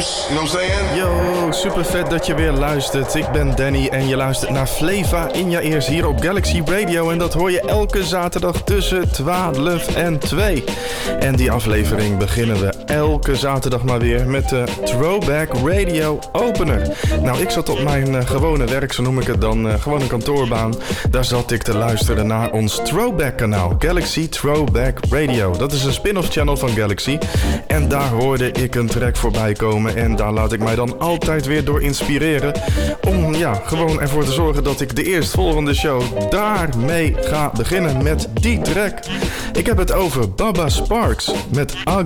homes. You know what I'm saying? Yo, super vet dat je weer luistert. Ik ben Danny en je luistert naar Fleva in je ears hier op Galaxy Radio. En dat hoor je elke zaterdag tussen 12 en 2. En die aflevering beginnen we elke zaterdag maar weer met de Throwback Radio Opener. Nou, ik zat op mijn gewone werk, zo noem ik het dan, gewoon een kantoorbaan. Daar zat ik te luisteren naar ons Throwback kanaal, Galaxy Throwback Radio. Dat is een spin-off channel van Galaxy. En daar hoorde ik een track voorbij komen en daar laat ik mij dan altijd weer door inspireren. Om gewoon ervoor te zorgen dat ik de eerstvolgende show daarmee ga beginnen met die track. Ik heb het over Baba Sparks met